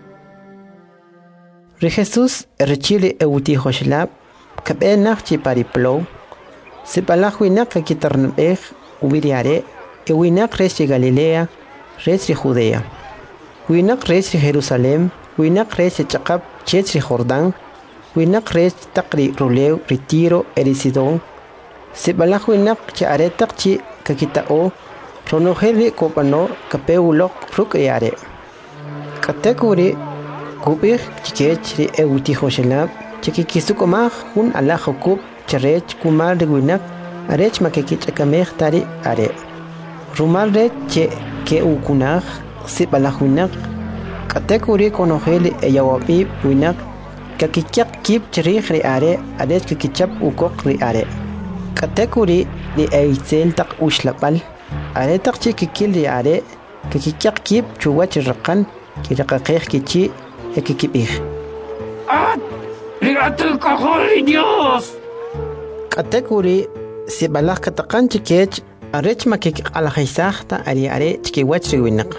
Re Jesús rechile e utijo shlab, que benachchi pariplo, se palajuinak que quitarnebeg ubiri are, e winak rechi Galilea, rechi Judea. Winak rechi Jerusalem, winak rechi chakab chechi Jordán, winak rech takri ruleu retiro erisidon se balach winak che aretak chi kakitao ronogeli kopano kapeulok rukriare katekuri kubir chikechri euti hoshelab chikikisukomah hun alajokub cherech kumar de winak arech makekichakameh tari are rumal rech che ke ukunah se balach winak katekuri konogeli eyawapi winak kakichak kip cherich ri are ades kakichap ukok ri are katekuri di eizel tak ushlapal are tak chi kikil ri are kakichak kip chuwach raqan kiraqaqih kichi ekikibih at rigatul kaholi Dios katekuri si balak kataqan chikech arech makik alakhisah ta ari are chikiwach ri winak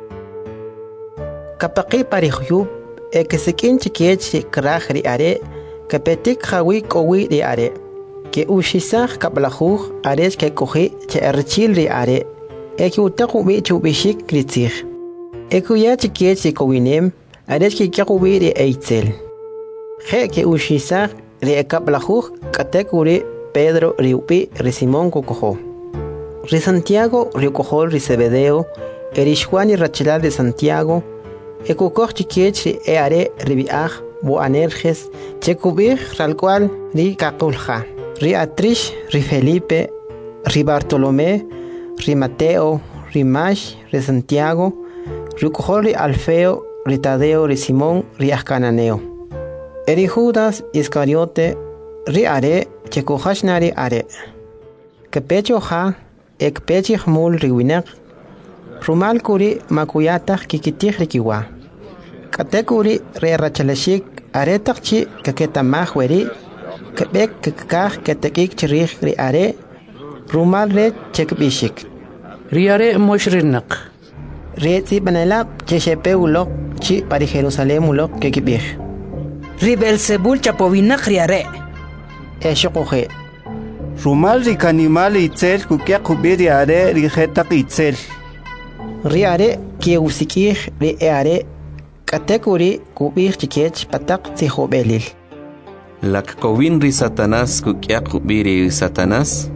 kapaqi parihuyub e que se quinche queche krahri are que petik hawi kowi de are que ushisah kablahuh are que coge che erchil ri are e que utaku bi chubishik kritzih e que ya queche kowinem are que kawi de eitzel he que ushisah ri kablahuh katekuri Pedro riupi ri Simón kokoho ri Santiago ri kokoho ri Zebedeo erishwani rachela de Santiago Ekukor chikech e are ribiach bo anerges chekubir ralcual ri kakulja ri Atrish ri Felipe ri Bartolomé ri Mateo ri Mash ri Santiago ri Cojol ri Alfeo ri Tadeo ri Simón ri Ascananeo eri Judas Iscariote ri are chekujashnari are kepecho ha ek pechich mul ri winak rumal kuri makuyatach kikitich rikiwa katekuri re rachalashik aretakchi kaketamah weri kebek kakah ketekik chirih ri are rumal re chekbishik ri are moshrinak re si banelab cheshepe ulok chi pari Jerusalem ulok kekibih ri Belzebul chapovinak ri are eshokoje rumal ri kanimal itzel kukia kubiri are ri jetak itzel ri are ki usikih ri are katekuri kubir chikech patak tihobelil lak kovin ri Satanás kukia kubiri Satanás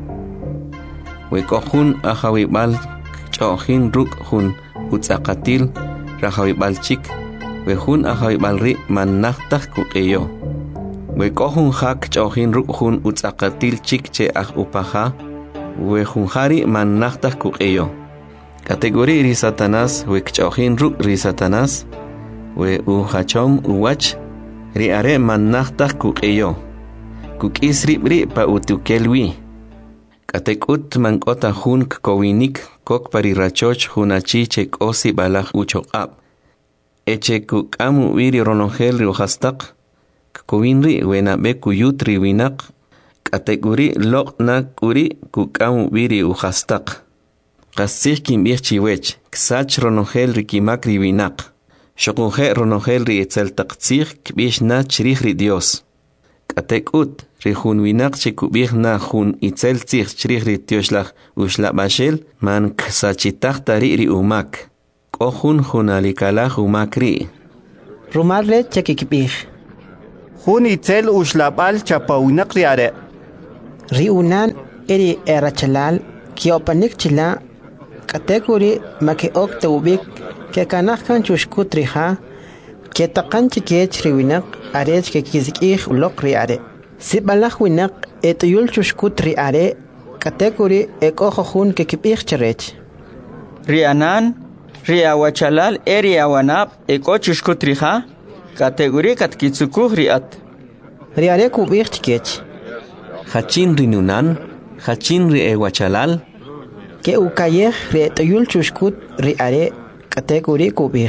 we kohun ahawibal chohin ruk hun utsaqatil rahawibal chik we hun ahawibal ri mannahtah kuqiyo we kohun hak chohin ruk hun utsaqatil chik che ah upaha we hun hari mannahtah kuqiyo kategori ri Satanás we kchohin ruk ri Satanás we u hachom uwach ri are mannahtah kuqiyo kukis ribri pa utukelwi katekut mankota hun kowinik kok pari rachoch hunachi che kosi balach uchoqab eche kukamu wiri ronongel ri uhastaq kowinri wena be kuyutri winak kategori lokna kuri kukamu wiri uhastaq Qasih kimbih chiwech, ksach ronongel ri kimakri winak. Shokunje ronongel ri etzel taqtzih kbishna chirih ri Dios. Katekut Rihun winak chekubih na hun itzel tzich chrih ri tioshlach ushlabashel man ksachitach tari ri umak. Kohun hun alikalach umak ri. Rumal re chekikbih. Hun itzel ushlabal chapawinak ri are. Ri unan eri erachalal kiopanik chila kategori makeok teubik ke kanahkan chushkut riha ke taqan chikech riwinak arech ke kizikih ulok ri are. Sibalach winak etuyul chushkut ri are kategori ekojohun ke kibih cherech. Rianan riawachalal eri awanap eko chushkut riha kategori katkitsukuh riat. Riare kubih chikech. Hachin rinunan, hachin ri ewachalal. Ke ukayeh re tuyul chushkut ri are kategori kubih.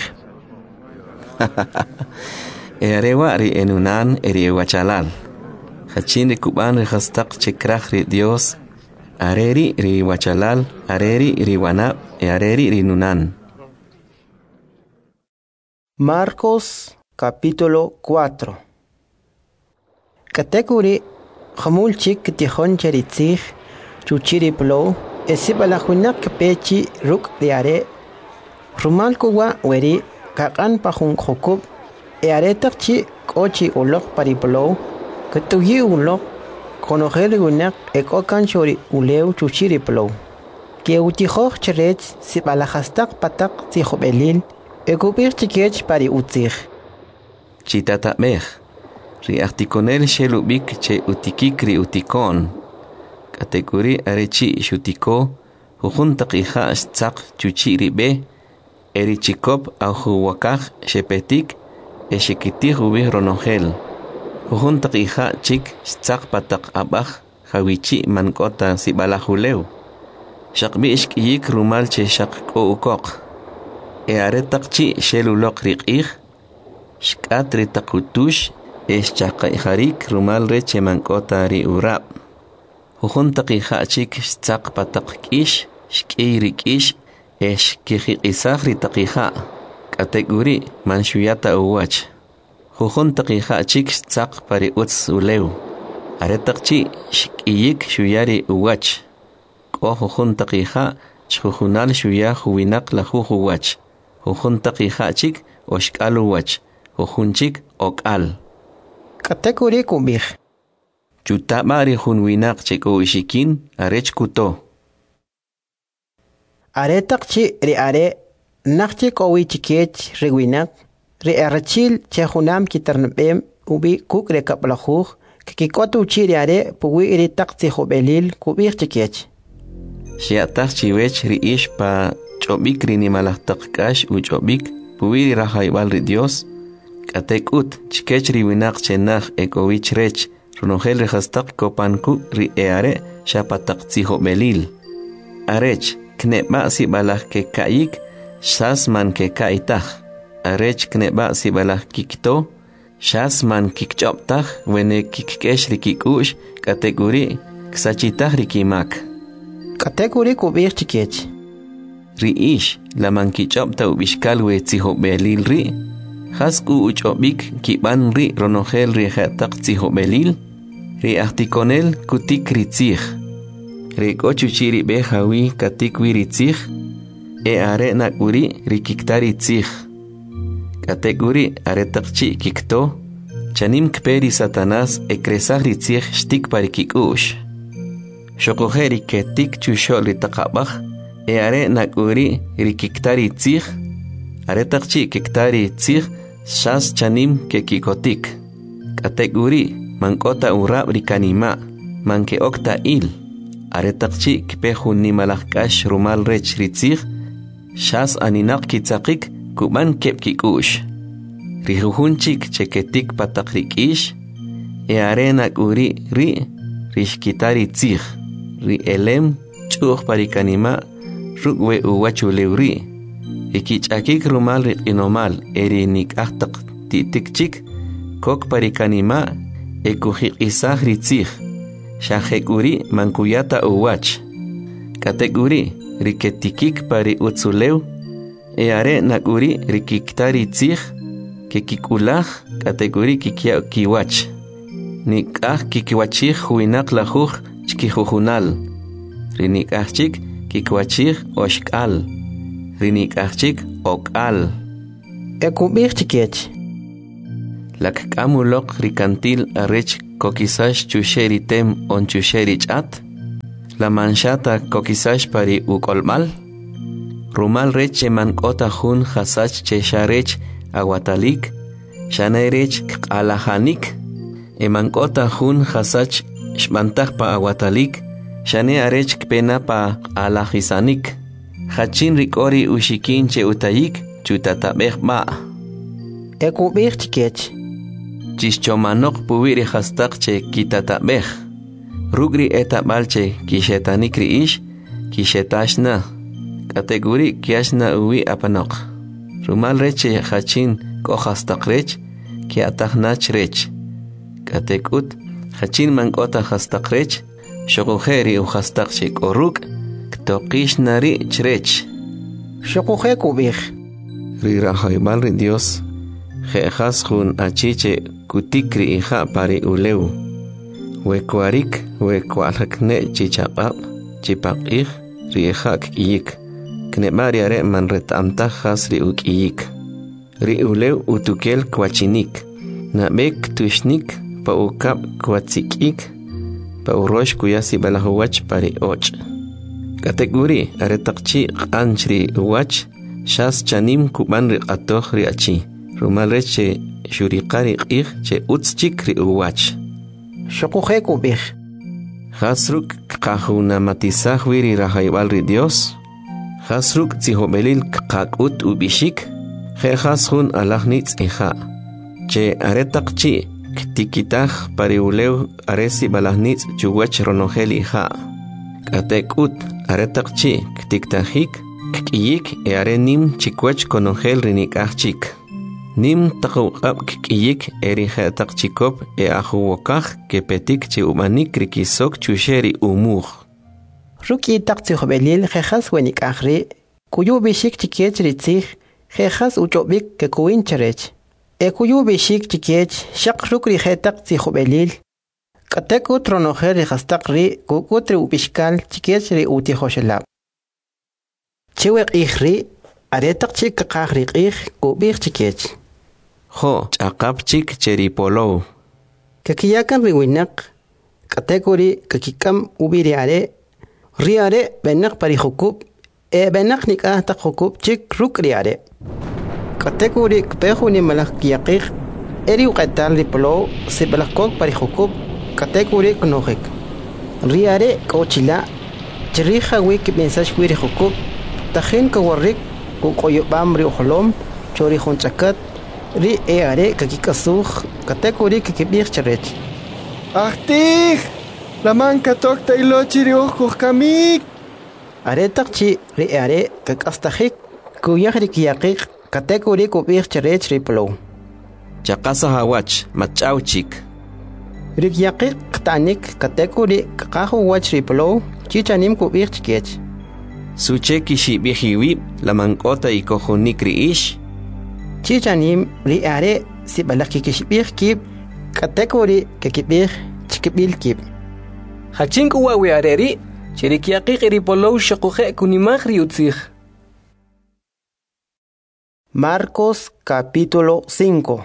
E arewa ri enunan eri ewachalal. Hachin ri kuban ri hastak chekrach ri Dios. Areri ri wachalal, areri ri wanap, e areri ri nunan. Marcos capítulo cuatro. Kategori Hamul chik tihon cheritzich chuchiri plo esibalahuinak pechi ruk riare rumal kuwa weri kakan pahun khokub eare takchi kochi ulok pariplo ketuyi ulok konogel gunak ekokan chori uleu chuchiri plo ke utihoch cherech sibalahastak patak tihobelil ekupir chikech pari utzich Chitata mech ri articonel shelubik che utikik ri utikon. Kategori arechi shutiko, hujun taqiha stzak chuchi ribe, eri chikop au huwakaj shepetik, e shikitih ubih ronogel. Hujun taqiha chik stzak patak abaj, hawichi mankota sibalahuleu. Shakbi ishkiyik rumal che shakko ukok. E aretak chi shelulok riqih, shkat ritakutush, es chaqayharik rumal reche mankota ri urab. Hujun taqiha chik stzaq patak kish, shkiri kish, es kihiqisaj ri taqiha. Kategori manshuyata uwach. Hujun taqiha chik stzaq pari utz uleu. Aretak chi shkiyik shuyari uwach. Ko hujun taqiha chhujunal shuya huwinak la huwach. Hujun taqiha chik oshkal uwach. Hujun chik okal. Kategori kubih. Chutaba ri hun winak cheko ishikin arech kuto. Are takchi ri are nakchi kowi chikech ri winak ri arachil chehunam kitarnabem ubi kuk re kaplahuj kikikotu chi ri are puwi ri takchi hobelil kubih chikech. Shiatach chiwech ri ish pa chobik ri nimalahtak kash u chobik puwi ri rahaybal ri Dios. Katekut chikech ri winak chenach ekowich rech runogel rehastak kopanku ri eare shapatak tziho belil. Arech kneba si balah ke kaik shas man ke kaitach. Arech kneba si balah kikto shas man kikchoptach wene kikkesh ri kikush kategori ksachitach ri kimak. Kategori kubir chikech. Ri ish la man kichopta ubishkal we tziho belil ri. Hasku uchobik kiban ri ronogel ri hatak tziho belil, ri articonel kutik ri tzich, ri kochuchiri behawi katikwi ri tzich, e are nakuri ri kiktari tzich. Kategori are takchi kikto, chanim kperi satanas e kresag ri tzich shtik pari kikush. Shokogeri ketik chushol ri takabach, e are nakuri ri kiktari tzich, are takchi kiktari tzich, Shas chanim ke kikotik. Kategori mankota urab rikanima. Manke okta il. Aretakchi kpehun nimalakash rumal rech ritzig. Shas aninak kitzakik kuban kep kikush. Rihuhunchik cheketik patak rikish. E arenak uri ri rishkitari tzig. Ri elem chuch parikanima rugwe uwachuleuri. Ikichakik rumal inomal eri nik ahtak titikchik kok parikanima ekuhik isah ritzig shahekuri mankuyata uwach kategori riketikik pari utzuleu e are nakuri rikiktari tzig kekikulah kategori kikia kiwach nik'aj kikiwachij huinaq lajuj chkijujunal ri nik'aj chik kikiwachij oxk'al ri nik'aj chik ok'al ekub'ij chikech lakk'amuloq ri kantil arech kokisax chuxeri tem on chuxeri ch'at la manchata kokisax pari uk'olb'al rumal rech che mank'ota jun jasach che xarech awatalik xanerech k'alajanik e mank'ota jun jasach xb'antaj pa awatalik xane arech kpena pa k'alajisanik jachin rik'ori uxikin che utayik chutatab'ej b'a' ekub'ij chikech chixchomanoq puwi ri jastaq che kitatab'ej ruk' ri etab'al che kixetanik ri'ix kixetaxna k'atek'uri kiaxna uwi apanoq rumal rech che jachin k'o jastaq rech kiatajnach rech k'atek'ut jachin mank'ota jastaq rech xoquje ri ujastaq che k'o ruk' ktoqixna ri' chrech xoquje kub'ij ri rajayb'al ri Dios je'jas jun achiche kutik ri ija pari ulew wekwarik wekwaljakne chichaq'ab' chipaq'ij ri ija k'iyik kneb'ari are man ret'amtaj jas ri uk'iyik ri ulew utukel kwachinik nab'ek tuxnik pa ukab' kwatsik'ik pa urox kuyasi balaj uwach pari och' k'atek'uri are taqchi q'anch ri uwach xas chanim kub'an ri q'atoj ri achi rumal rech che xuriqari q'ij che utz chik ri uwach xoquje kub'ij jas ruk' kqajunamatizaj wi ri rajayb'al ri Dios jas ruk' tzijob'elil kqak'ut ub'ixik je' jas jun alaj nitz' ija' che are taqchi ktikitaj pari ulew are sib'alaj nitz' chuwach ronojel ija' k'atek'ut are taqchi ktiktajik k'iyik e are nim chikwach konojel ri nik'aj chik nim taqawq'ab' k'iyik e ri je' taq chikop e ajuwokaj kepetik che ub'anik ri kisok chuxeri umuj ruk'i taq tzijob'elil jejas wenik'aj ri' kuyub'ixik chikech ri tzij jejas uch'ob'ik kekuwin cherech e kuyub'ixik chikech xaq ruk' ri je' taq tzijob'elil k'atek'ut ronojel ri jastaq ri' kuk'ut ri ub'ixkal chikech ri utijoxelab' chewe q'ij ri' are taq chik kaqaj ri q'ij kub'ij chikech jo ch'aqap chik cheri polow kakiyakan ri winaq k'atek'uri kakik'am ubi ri are ri are b'enaq pari jukub' e b'enaq nik'aj taq jukub' chik ruk' ri are k'atek'uri kpe jun nimalaj kiyaqij eri uq'etal ri polow sib'alaj kok pari jukub' k'atek'uri knojik ri are k'o chila' chirij jawi kib'insax wi ri jukub' tajin kawarrik uk'oyob'am ri ujolom cho ri jun ch'akat ri e are kakik'asuj k'atek'uri kikib'ij cherech ajtij laman katok taylochi ri uj kujkamik are taq chi ri e are kak'astajik kuyaj ri kiyaqiq k'atek'uri kub'ij cherech ri polow chaqasaj awach mach'aw chik ri kiyaqiq qta'nik k'atek'uri kaqaj uwach ri polow chichanim kub'ij chikech suche kixib'ij iwib' la mank'ota ikojunik ri'ix chichanim ri are sib'alaj kikixb'ij kib' k'atek'uri kikib'ij chikib'il kib' jachin k'uwa wi are ri' cheri kiyaqiq ri polow xoquje kunimaj ri utzij Marcos capítulo cinco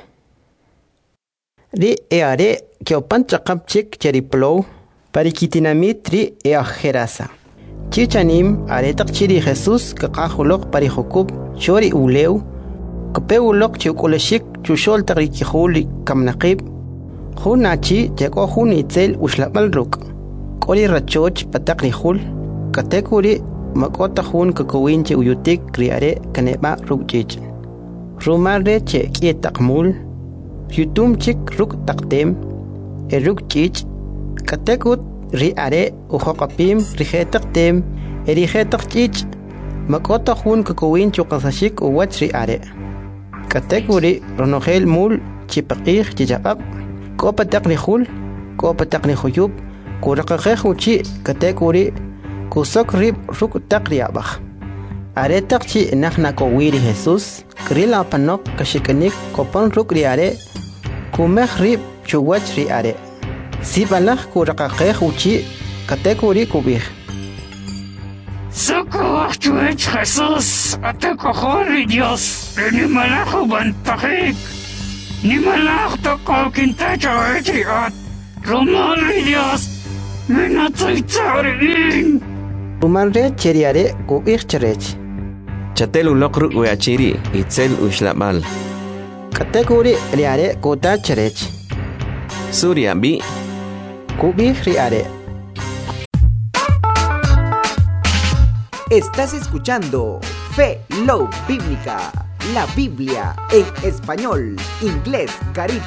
ri e are kiopan ch'aqap chik cheri polow parikitinamit ri e ajerasa chichanim are taq chiri Jesús kaqaj uloq pari jukub' chori ulew kpe uloq chi uk'ulexik chuxol taq ri kijul kamnaqib' jun achi chek'o jun itzel uxlab'al ruk' k'o ri rachoch pataq ri jul k'atek'uri mak'o taq jun kakowin che uyutik ri are kaneb'a' ruk' ch'ich' rumal re che k'iet taq mul yutum chik ruk' taq tem e ruk' ch'ich' k'atek'ut ri are ujoq'apim ri je' taq tem e ri je' taq ch'ich' mak'o taq jun kakowin chuqasaxik uwach ri are k'atek'uri ronojel mul chipaq'ij chichaq'ab' k'o pataq ri jul k'o pataq ri juyub' kuraqajej uchi' k'atek'uri kusok rib' ruk' taq ri ab'aj are taq chi naj nakowi ri Jesús kril apanoq kaxik'anik kopon ruk' ri are kumej rib' chuwach ri are Sibalaj kurakaqej uchi katekuri kubij. Socorro, Jesús, a te cojori Dios, ni malajo bantajik, ni malajo toko quintacho etiot, romari Dios, minatzaitzarin. Rumanre cheriare kubij cherech. Chatel ulokru uachiri, itzel ushlamal. Katekuri riare kota cherech. Suria bi. Kubij riare. Estás escuchando Fe Love Bíblica, la Biblia en español, inglés, caribe